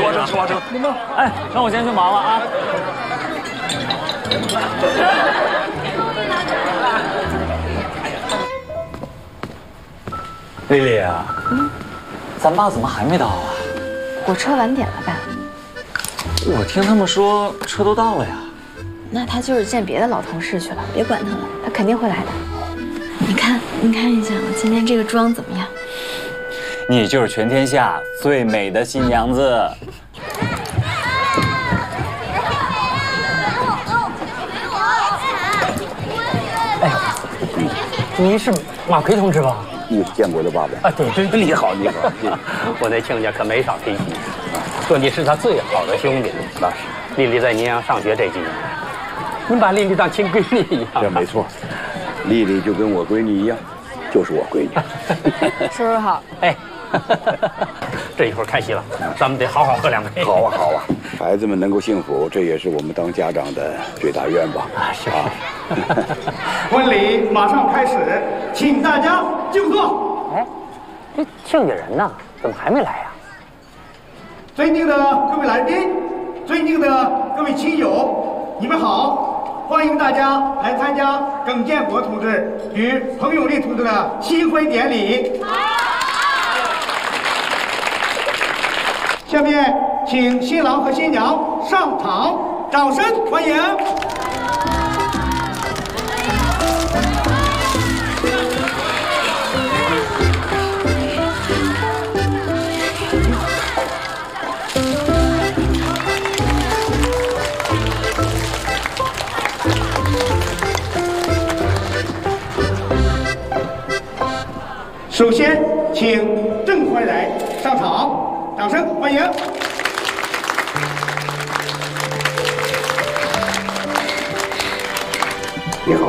我你们，哎，那我先去忙了啊。丽丽啊，咱爸怎么还没到啊？ 火车晚点了吧？ 我听他们说车都到了呀。 那他就是见别的老同事去了，别管他了，他肯定会来的。你看一下我今天这个妆怎么样？ 你就是全天下最美的新娘子。 哎，您是马奎同志吧？ 你是建国的爸爸啊，对，你好，你好。我那亲家可没少提起，说你是他最好的兄弟。那是，丽丽在宁阳上学这几年，您把丽丽当亲闺女一样。 这没错，丽丽就跟我闺女一样，就是我闺女。 叔叔好。 哎，这一会儿开席了，咱们得好好喝两杯。 好啊，好啊，孩子们能够幸福，这也是我们当家长的最大愿望啊！ 是。 婚礼马上开始，请大家就座。 哎，这庆家人呢，怎么还没来呀？ 尊敬的各位来宾，尊敬的各位亲友，你们好！欢迎大家来参加耿建国同志与彭永利同志的新婚典礼。下面请新郎和新娘上场，掌声欢迎。首先，请郑怀来上场，掌声欢迎。 你好，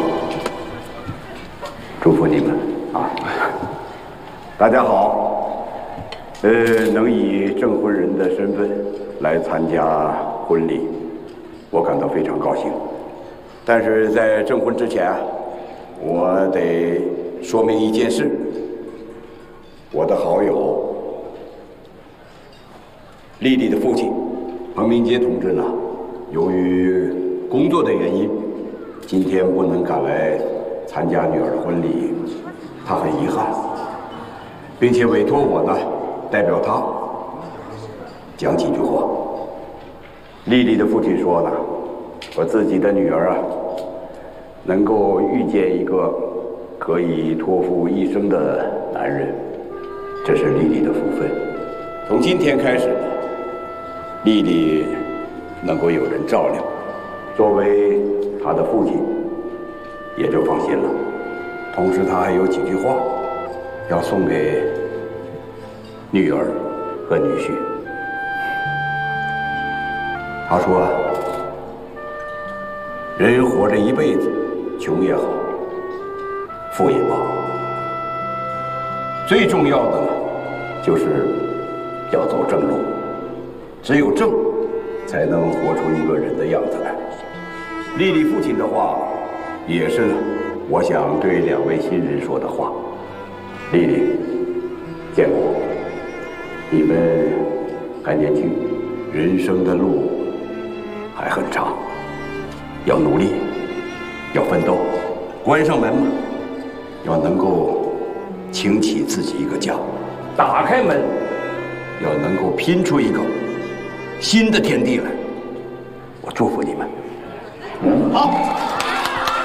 祝福你们啊！大家好，能以证婚人的身份来参加婚礼，我感到非常高兴。但是在证婚之前，我得说明一件事。我的好友丽丽的父亲彭明杰同志呢，由于工作的原因，今天不能赶来参加女儿的婚礼，他很遗憾，并且委托我呢代表他讲几句话。丽丽的父亲说呢，我自己的女儿啊，能够遇见一个可以托付一生的男人，这是丽丽的福分。从今天开始呢，丽丽能够有人照料，作为她的父亲也就放心了。同时，她还有几句话要送给女儿和女婿。她说：“人活着一辈子，穷也好，富也罢，最重要的呢，就是要走正路。只有正，才能活出一个人的样子来。”丽丽父亲的话，也是我想对两位新人说的话。丽丽、建国，你们还年轻，人生的路还很长，要努力，要奋斗。关上门嘛，要能够请起自己一个家；打开门，要能够拼出一个新的天地来。我祝福你们。 好。